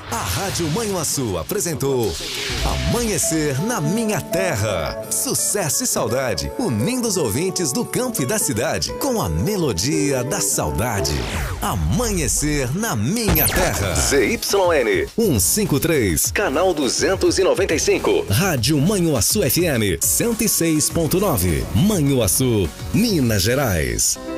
A Rádio Manhuaçu apresentou Amanhecer na Minha Terra. Sucesso e saudade, unindo os ouvintes do campo e da cidade com a melodia da saudade. Amanhecer na Minha Terra. ZYN 153, canal 295. Rádio Manhuaçu FM 106.9. Manhuaçu, Minas Gerais.